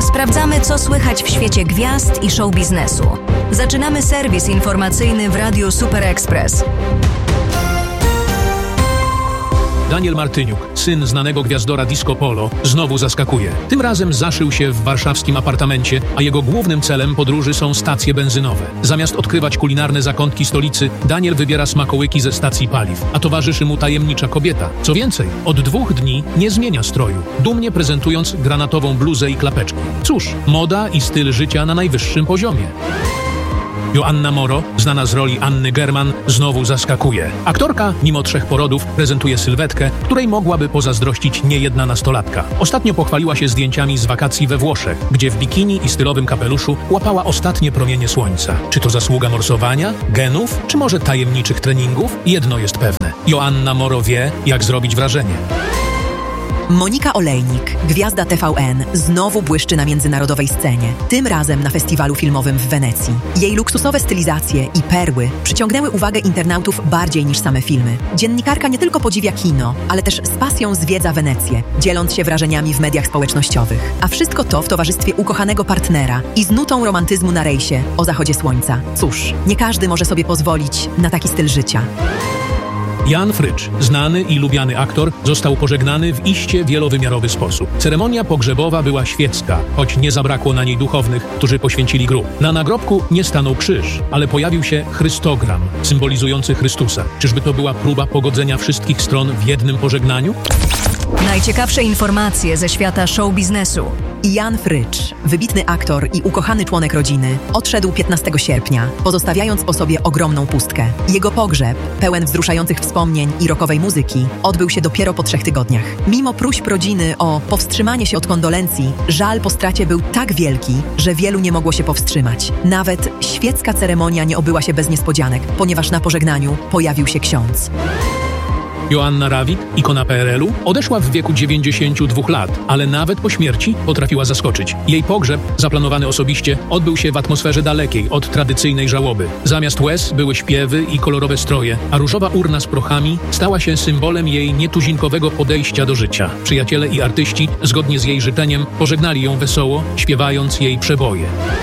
Sprawdzamy, co słychać w świecie gwiazd i show biznesu. Zaczynamy serwis informacyjny w Radiu Super Express. Daniel Martyniuk, syn znanego gwiazdora disco polo, znowu zaskakuje. Tym razem zaszył się w warszawskim apartamencie, a jego głównym celem podróży są stacje benzynowe. Zamiast odkrywać kulinarne zakątki stolicy, Daniel wybiera smakołyki ze stacji paliw, a towarzyszy mu tajemnicza kobieta. Co więcej, od 2 dni nie zmienia stroju, dumnie prezentując granatową bluzę i klapeczki. Cóż, moda i styl życia na najwyższym poziomie. Joanna Moro, znana z roli Anny German, znowu zaskakuje. Aktorka, mimo 3 porodów, prezentuje sylwetkę, której mogłaby pozazdrościć niejedna nastolatka. Ostatnio pochwaliła się zdjęciami z wakacji we Włoszech, gdzie w bikini i stylowym kapeluszu łapała ostatnie promienie słońca. Czy to zasługa morsowania, genów, czy może tajemniczych treningów? Jedno jest pewne. Joanna Moro wie, jak zrobić wrażenie. Monika Olejnik, gwiazda TVN, znowu błyszczy na międzynarodowej scenie. Tym razem na festiwalu filmowym w Wenecji. Jej luksusowe stylizacje i perły przyciągnęły uwagę internautów bardziej niż same filmy. Dziennikarka nie tylko podziwia kino, ale też z pasją zwiedza Wenecję, dzieląc się wrażeniami w mediach społecznościowych. A wszystko to w towarzystwie ukochanego partnera i z nutą romantyzmu na rejsie o zachodzie słońca. Cóż, nie każdy może sobie pozwolić na taki styl życia. Jan Frycz, znany i lubiany aktor, został pożegnany w iście wielowymiarowy sposób. Ceremonia pogrzebowa była świecka, choć nie zabrakło na niej duchownych, którzy poświęcili grób. Na nagrobku nie stanął krzyż, ale pojawił się chrystogram, symbolizujący Chrystusa. Czyżby to była próba pogodzenia wszystkich stron w jednym pożegnaniu? Najciekawsze informacje ze świata show biznesu. Jan Frycz, wybitny aktor i ukochany członek rodziny, odszedł 15 sierpnia, pozostawiając po sobie ogromną pustkę. Jego pogrzeb, pełen wzruszających wspomnień i rockowej muzyki, odbył się dopiero po 3 tygodniach. Mimo próśb rodziny o powstrzymanie się od kondolencji, żal po stracie był tak wielki, że wielu nie mogło się powstrzymać. Nawet świecka ceremonia nie obyła się bez niespodzianek, ponieważ na pożegnaniu pojawił się ksiądz. Joanna Rawik, ikona PRL-u, odeszła w wieku 92 lat, ale nawet po śmierci potrafiła zaskoczyć. Jej pogrzeb, zaplanowany osobiście, odbył się w atmosferze dalekiej od tradycyjnej żałoby. Zamiast łez były śpiewy i kolorowe stroje, a różowa urna z prochami stała się symbolem jej nietuzinkowego podejścia do życia. Przyjaciele i artyści, zgodnie z jej życzeniem, pożegnali ją wesoło, śpiewając jej przeboje.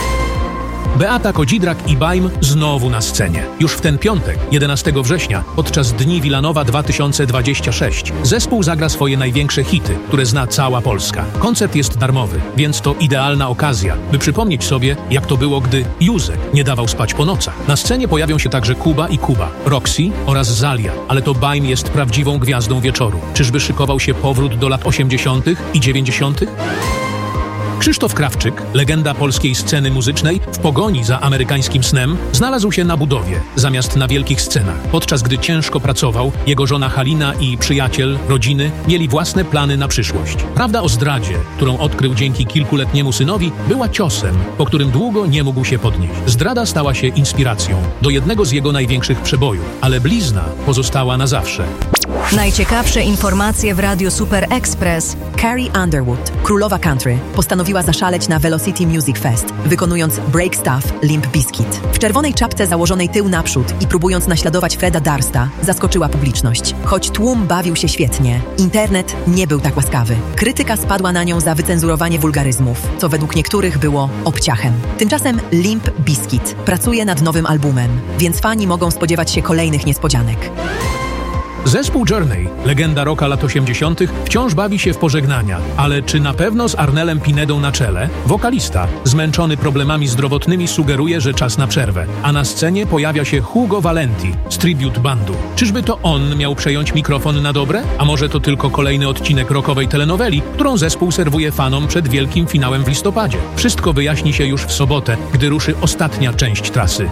Beata Kodzidrak i Bajm znowu na scenie. Już w ten piątek, 11 września, podczas Dni Wilanowa 2026, zespół zagra swoje największe hity, które zna cała Polska. Koncert jest darmowy, więc to idealna okazja, by przypomnieć sobie, jak to było, gdy Józek nie dawał spać po nocach. Na scenie pojawią się także Kuba i Kuba, Roxy oraz Zalia, ale to Bajm jest prawdziwą gwiazdą wieczoru. Czyżby szykował się powrót do lat 80. i 90.? Krzysztof Krawczyk, legenda polskiej sceny muzycznej, w pogoni za amerykańskim snem, znalazł się na budowie, zamiast na wielkich scenach. Podczas gdy ciężko pracował, jego żona Halina i przyjaciel, rodziny, mieli własne plany na przyszłość. Prawda o zdradzie, którą odkrył dzięki kilkuletniemu synowi, była ciosem, po którym długo nie mógł się podnieść. Zdrada stała się inspiracją do jednego z jego największych przebojów, ale blizna pozostała na zawsze. Najciekawsze informacje w Radiu Super Express. Carrie Underwood, królowa country, postanowiła zaszaleć na Velocity Music Fest, wykonując Break Stuff Limp Bizkit. W czerwonej czapce założonej tył naprzód i próbując naśladować Freda Dursta, zaskoczyła publiczność. Choć tłum bawił się świetnie, internet nie był tak łaskawy. Krytyka spadła na nią za wycenzurowanie wulgaryzmów, co według niektórych było obciachem. Tymczasem Limp Bizkit pracuje nad nowym albumem, więc fani mogą spodziewać się kolejnych niespodzianek. Zespół Journey, legenda rocka lat 80., wciąż bawi się w pożegnania, ale czy na pewno z Arnelem Pinedą na czele? Wokalista, zmęczony problemami zdrowotnymi, sugeruje, że czas na przerwę, a na scenie pojawia się Hugo Valenti z tribute bandu. Czyżby to on miał przejąć mikrofon na dobre? A może to tylko kolejny odcinek rockowej telenoweli, którą zespół serwuje fanom przed wielkim finałem w listopadzie? Wszystko wyjaśni się już w sobotę, gdy ruszy ostatnia część trasy.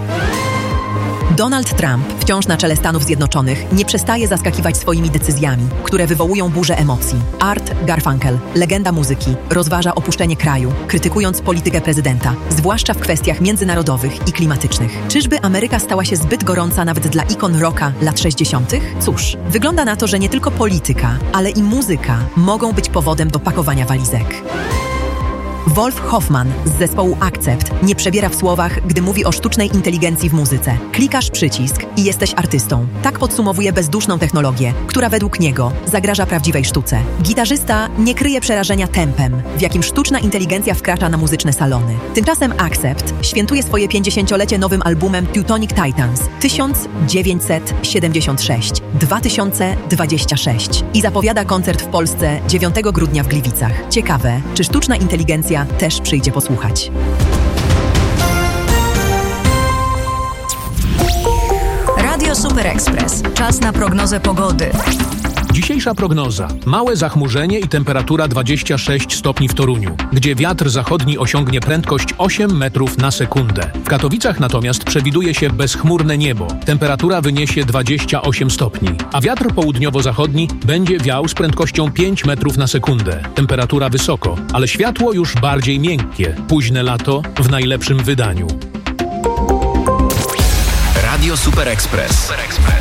Donald Trump, wciąż na czele Stanów Zjednoczonych, nie przestaje zaskakiwać swoimi decyzjami, które wywołują burzę emocji. Art Garfunkel, legenda muzyki, rozważa opuszczenie kraju, krytykując politykę prezydenta, zwłaszcza w kwestiach międzynarodowych i klimatycznych. Czyżby Ameryka stała się zbyt gorąca nawet dla ikon rocka lat 60.? Cóż, wygląda na to, że nie tylko polityka, ale i muzyka mogą być powodem do pakowania walizek. Wolf Hoffman z zespołu Accept nie przebiera w słowach, gdy mówi o sztucznej inteligencji w muzyce. Klikasz przycisk i jesteś artystą. Tak podsumowuje bezduszną technologię, która według niego zagraża prawdziwej sztuce. Gitarzysta nie kryje przerażenia tempem, w jakim sztuczna inteligencja wkracza na muzyczne salony. Tymczasem Accept świętuje swoje 50-lecie nowym albumem Teutonic Titans 1976-2026 i zapowiada koncert w Polsce 9 grudnia w Gliwicach. Ciekawe, czy sztuczna inteligencja też przyjdzie posłuchać. Radio Super Express. Czas na prognozę pogody. Dzisiejsza prognoza. Małe zachmurzenie i temperatura 26 stopni w Toruniu, gdzie wiatr zachodni osiągnie prędkość 8 metrów na sekundę. W Katowicach natomiast przewiduje się bezchmurne niebo. Temperatura wyniesie 28 stopni, a wiatr południowo-zachodni będzie wiał z prędkością 5 metrów na sekundę. Temperatura wysoko, ale światło już bardziej miękkie. Późne lato w najlepszym wydaniu. Radio Super Express.